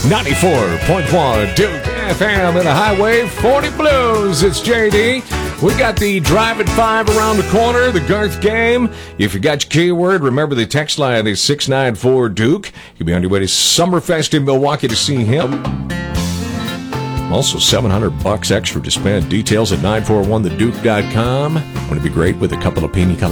94.1 Duke FM in the Highway 40 Blues. It's JD. We got the Drive at 5 around the corner, the Garth game. If you got your keyword, remember the text line is 694 Duke. You'll be on your way to Summerfest in Milwaukee to see him. Also, $700 extra to spend. Details at 941theduke.com. Wouldn't it be great with a couple of pina coladas?